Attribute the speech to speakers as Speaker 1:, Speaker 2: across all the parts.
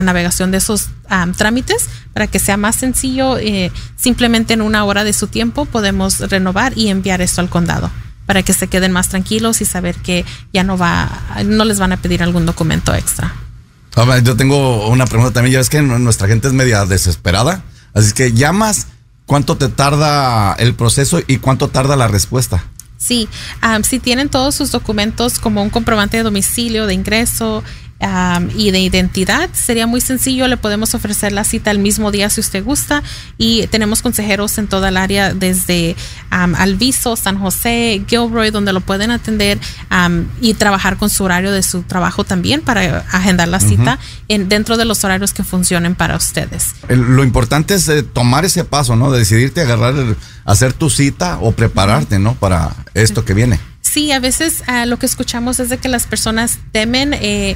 Speaker 1: navegación de esos trámites para que sea más sencillo. Simplemente en 1 hora de su tiempo podemos renovar y enviar esto al condado para que se queden más tranquilos y saber que ya no les van a pedir algún documento extra.
Speaker 2: Yo tengo una pregunta también. Ya ves que nuestra gente es media desesperada, así que llamas, ¿cuánto te tarda el proceso y cuánto tarda la respuesta?
Speaker 1: Sí, si tienen todos sus documentos como un comprobante de domicilio, de ingreso y de identidad, sería muy sencillo. Le podemos ofrecer la cita el mismo día si usted gusta, y tenemos consejeros en toda el área, desde Alviso, San José, Gilroy, donde lo pueden atender y trabajar con su horario de su trabajo también para agendar la cita dentro de los horarios que funcionen para ustedes.
Speaker 2: Lo importante es tomar ese paso, ¿no? De decidirte hacer tu cita o prepararte, ¿no? Para esto que viene.
Speaker 1: Sí, a veces lo que escuchamos es de que las personas temen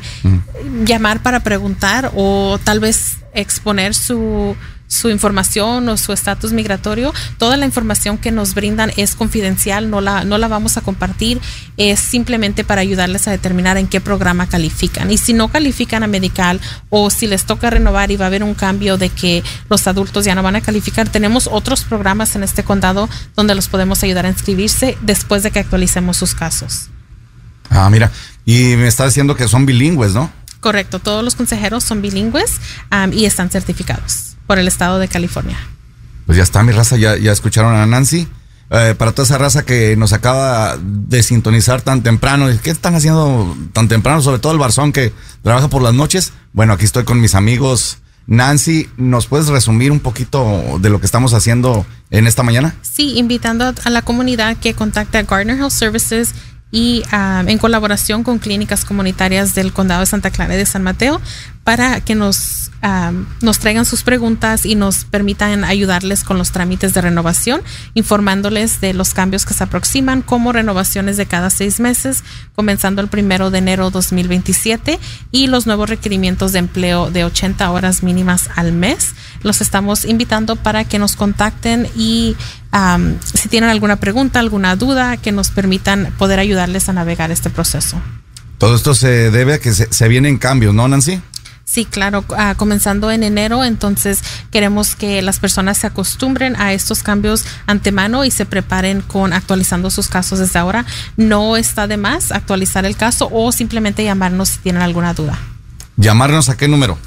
Speaker 1: llamar para preguntar o tal vez exponer su información o su estatus migratorio. Toda la información que nos brindan es confidencial, no la vamos a compartir. Es simplemente para ayudarles a determinar en qué programa califican. Y si no califican a Medical, o si les toca renovar y va a haber un cambio de que los adultos ya no van a calificar, tenemos otros programas en este condado donde los podemos ayudar a inscribirse después de que actualicemos sus casos.
Speaker 2: Mira, y me está diciendo que son bilingües, ¿no?
Speaker 1: Correcto, todos los consejeros son bilingües y están certificados por el estado de California.
Speaker 2: Pues ya está, mi raza, ya escucharon a Nancy. Para toda esa raza que nos acaba de sintonizar tan temprano, ¿qué están haciendo tan temprano? Sobre todo el Barzón, que trabaja por las noches. Bueno, aquí estoy con mis amigos. Nancy, ¿nos puedes resumir un poquito de lo que estamos haciendo en esta mañana?
Speaker 1: Sí, invitando a la comunidad que contacte a Gardner Health Services y en colaboración con clínicas comunitarias del condado de Santa Clara y de San Mateo, para que nos traigan sus preguntas y nos permitan ayudarles con los trámites de renovación, informándoles de los cambios que se aproximan, como renovaciones de cada 6 meses, comenzando el 1 de enero 2027, y los nuevos requerimientos de empleo de 80 horas mínimas al mes. Los estamos invitando para que nos contacten y si tienen alguna pregunta, alguna duda, que nos permitan poder ayudarles a navegar este proceso.
Speaker 2: Todo esto se debe a que se vienen cambios, ¿no, Nancy?
Speaker 1: Sí, claro, comenzando en enero, entonces queremos que las personas se acostumbren a estos cambios antemano y se preparen con actualizando sus casos desde ahora. No está de más actualizar el caso o simplemente llamarnos si tienen alguna duda.
Speaker 2: ¿Llamarnos a qué número?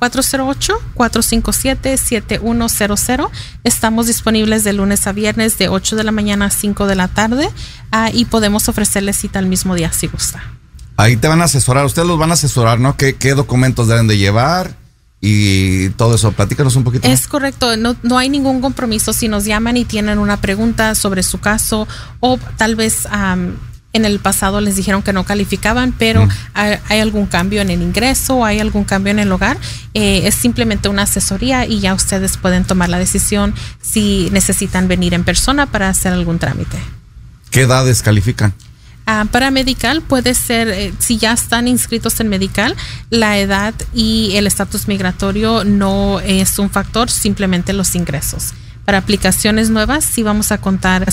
Speaker 1: 408-457-7100. Estamos disponibles de lunes a viernes de 8 de la mañana a 5 de la tarde y podemos ofrecerles cita el mismo día si gusta.
Speaker 2: Ahí te van a asesorar, ustedes los van a asesorar, ¿no? ¿Qué documentos deben de llevar y todo eso? Platícanos un poquito.
Speaker 1: Es correcto, no hay ningún compromiso. Si nos llaman y tienen una pregunta sobre su caso, o tal vez en el pasado les dijeron que no calificaban, pero hay algún cambio en el ingreso, hay algún cambio en el hogar, es simplemente una asesoría y ya ustedes pueden tomar la decisión si necesitan venir en persona para hacer algún trámite.
Speaker 2: ¿Qué edades califican?
Speaker 1: Para Medical puede ser, si ya están inscritos en Medical, la edad y el estatus migratorio no es un factor, simplemente los ingresos. Para aplicaciones nuevas sí vamos a contar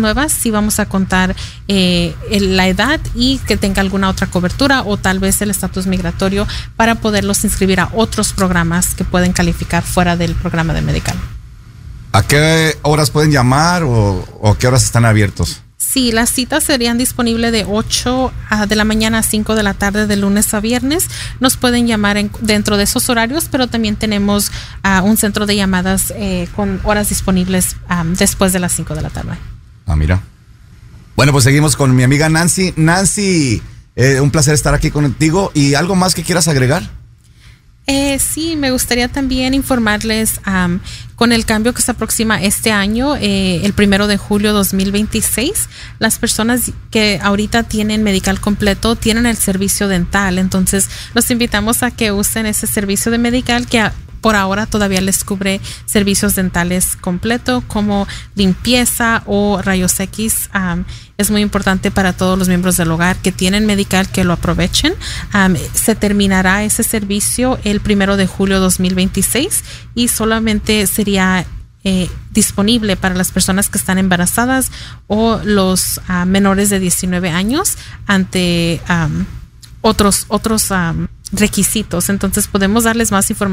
Speaker 1: la edad y que tenga alguna otra cobertura o tal vez el estatus migratorio para poderlos inscribir a otros programas que pueden calificar fuera del programa de Medical.
Speaker 2: ¿A qué horas pueden llamar o qué horas están abiertos?
Speaker 1: Sí, las citas serían disponibles de 8 de la mañana a 5 de la tarde de lunes a viernes. Nos pueden llamar dentro de esos horarios, pero también tenemos un centro de llamadas con horas disponibles después de las 5 de la tarde.
Speaker 2: Mira. Bueno, pues seguimos con mi amiga Nancy. Nancy, un placer estar aquí contigo. ¿Y algo más que quieras agregar?
Speaker 1: Sí, me gustaría también informarles con el cambio que se aproxima este año, el 1 de julio 2026, las personas que ahorita tienen Medical completo tienen el servicio dental. Entonces, los invitamos a que usen ese servicio de Medical que por ahora todavía les cubre servicios dentales completo como limpieza o rayos X. Es muy importante para todos los miembros del hogar que tienen Medical que lo aprovechen. Se terminará ese servicio el 1 de julio 2026 y solamente sería disponible para las personas que están embarazadas o los menores de 19 años ante otros requisitos. Entonces podemos darles más información